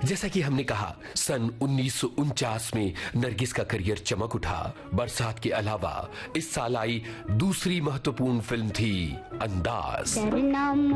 जैसा कि हमने कहा, सन 1949 में नरगिस का करियर चमक उठा। बरसात के अलावा इस साल आई दूसरी महत्वपूर्ण फिल्म थी अंदाज।